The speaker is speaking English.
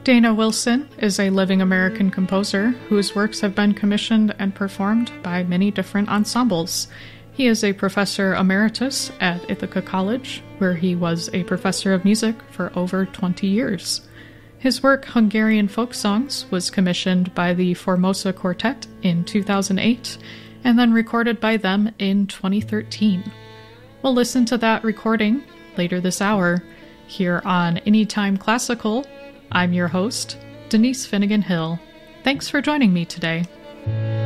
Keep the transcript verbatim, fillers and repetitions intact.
Dana Wilson is a living American composer whose works have been commissioned and performed by many different ensembles. He is a professor emeritus at Ithaca College, where he was a professor of music for over twenty years. His work, Hungarian Folk Songs, was commissioned by the Formosa Quartet in two thousand eight, and then recorded by them in twenty thirteen. We'll listen to that recording later this hour, here on Anytime Classical. I'm your host, Denise Finnegan Hill. Thanks for joining me today.